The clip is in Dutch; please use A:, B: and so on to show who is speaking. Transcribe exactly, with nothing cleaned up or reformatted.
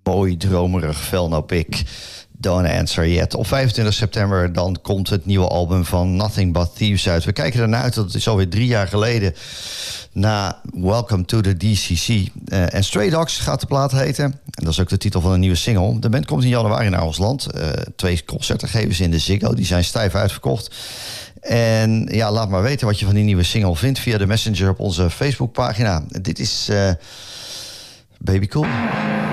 A: mooi, dromerig, fel nou pik. Don't Answer Yet. Op vijfentwintig september dan komt het nieuwe album van Nothing But Thieves uit. We kijken ernaar uit, dat het is alweer drie jaar geleden... na Welcome to the D C C. Uh, en Stray Dogs gaat de plaat heten. En dat is ook de titel van een nieuwe single. De band komt in januari naar ons land. Uh, twee concerten geven ze in de Ziggo. Die zijn stijf uitverkocht. En ja, laat maar weten wat je van die nieuwe single vindt... via de Messenger op onze Facebookpagina. Dit is uh, Baby Cool.